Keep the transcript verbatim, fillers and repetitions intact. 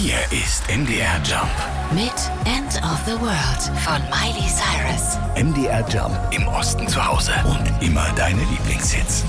Hier ist M D R Jump. Mit End of the World von Miley Cyrus. M D R Jump. Im Osten zu Hause und immer deine Lieblingshits.